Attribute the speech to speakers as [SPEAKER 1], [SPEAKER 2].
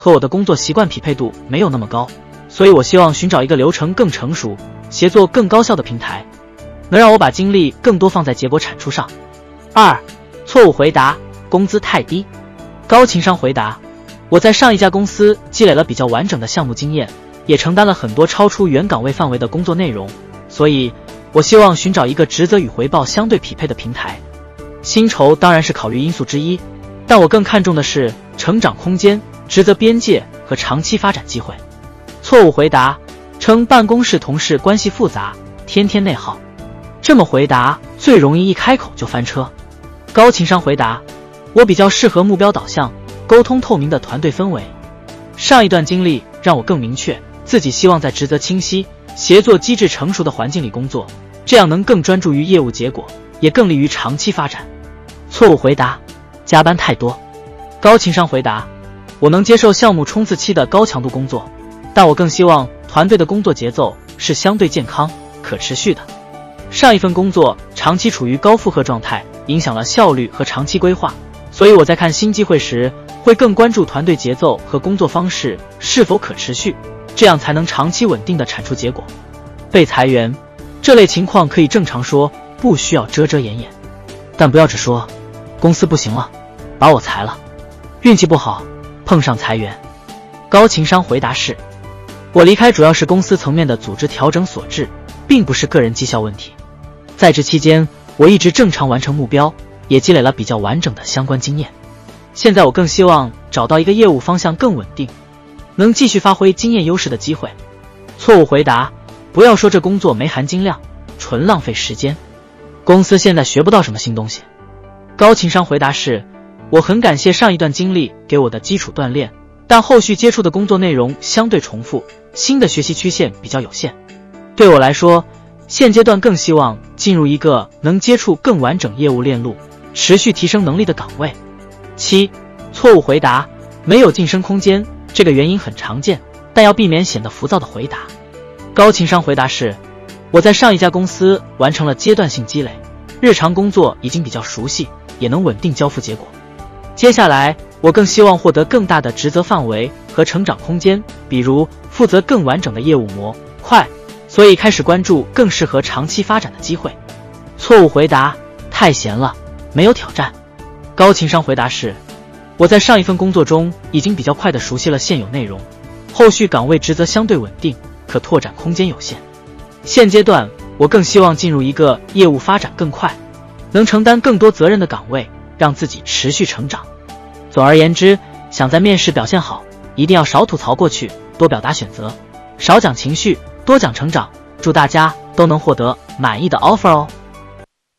[SPEAKER 1] 和我的工作习惯匹配度没有那么高，所以我希望寻找一个流程更成熟、协作更高效的平台，能让我把精力更多放在结果产出上。2. 错误回答：工资太低。高情商回答：我在上一家公司积累了比较完整的项目经验，也承担了很多超出原岗位范围的工作内容，所以我希望寻找一个职责与回报相对匹配的平台。薪酬当然是考虑因素之一，但我更看重的是成长空间、职责边界和长期发展机会。错误回答：称办公室同事关系复杂，天天内耗。这么回答最容易一开口就翻车。高情商回答：我比较适合目标导向、沟通透明的团队氛围。上一段经历让我更明确自己希望在职责清晰、协作机制成熟的环境里工作，这样能更专注于业务结果，也更利于长期发展。错误回答：加班太多。高情商回答：我能接受项目冲刺期的高强度工作，但我更希望团队的工作节奏是相对健康、可持续的。上一份工作长期处于高负荷状态，影响了效率和长期规划，所以我在看新机会时会更关注团队节奏和工作方式是否可持续，这样才能长期稳定地产出结果。被裁员这类情况可以正常说，不需要遮遮掩掩，但不要只说公司不行了，把我裁了，运气不好碰上裁员。高情商回答是：我离开主要是公司层面的组织调整所致，并不是个人绩效问题。在这期间我一直正常完成目标，也积累了比较完整的相关经验。现在我更希望找到一个业务方向更稳定，能继续发挥经验优势的机会。错误回答：不要说这工作没含金量，纯浪费时间，公司现在学不到什么新东西。高情商回答是：我很感谢上一段经历给我的基础锻炼，但后续接触的工作内容相对重复，新的学习曲线比较有限。对我来说，现阶段更希望进入一个能接触更完整业务链路、持续提升能力的岗位。7. 错误回答：没有晋升空间。这个原因很常见，但要避免显得浮躁的回答。高情商回答是：我在上一家公司完成了阶段性积累，日常工作已经比较熟悉，也能稳定交付结果。接下来我更希望获得更大的职责范围和成长空间，比如负责更完整的业务模块，所以开始关注更适合长期发展的机会。错误回答：太闲了，没有挑战。高情商回答是：我在上一份工作中已经比较快地熟悉了现有内容，后续岗位职责相对稳定，可拓展空间有限。现阶段我更希望进入一个业务发展更快、能承担更多责任的岗位，让自己持续成长。总而言之，想在面试表现好，一定要少吐槽过去，多表达选择，少讲情绪，多讲成长。祝大家都能获得满意的 offer哦。